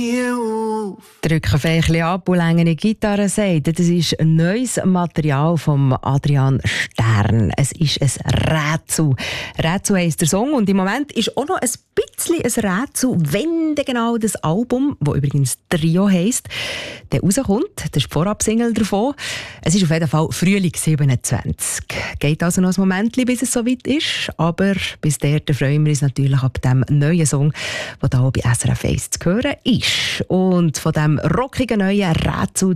Drücken Fächli ab und längere Gitarre sagt, das ist ein neues Material von Adrian Stern. Es ist ein Rätsel. Rätsel heisst der Song und im Moment ist auch noch ein bisschen ein Rätsel, wenn denn genau das Album, das übrigens Trio heisst, dann rauskommt. Das ist die Vorabsingle davon. Es ist auf jeden Fall Frühling 27. Geht also noch ein Moment, bis es soweit ist, aber bis dahin freuen wir uns natürlich ab dem neuen Song, der hier bei SRF 1 zu hören ist. Und von diesem rockigen neuen Rätsel